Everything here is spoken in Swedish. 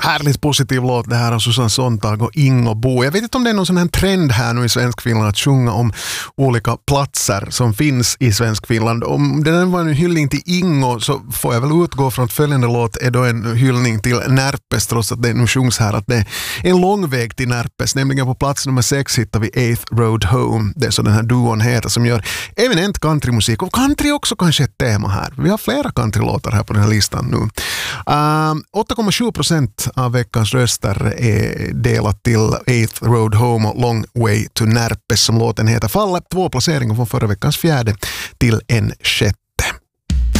Härligt positiv låt det här av Susanne Sontag och Ingo Bo. Jag vet inte om det är någon sån här trend här nu i Svenskfinland att sjunga om olika platser som finns i Svenskfinland. Om det var en hyllning till Ingo så får jag väl utgå från att följande låt är då en hyllning till Närpes, trots att det nu sjungs här att det är en lång väg till Närpes. Nämligen på plats nummer 6 hittar vi 8th Road Home. Det är så den här duon heter som gör eminent countrymusik. Och country också kanske ett tema här. Vi har flera countrylåtar här på den här listan nu. 8,7% av veckans röster är delat till 8th Road Home och Long Way to Närpes som låten heter. Faller 2 placeringar från förra veckans 4:e till en 6:e.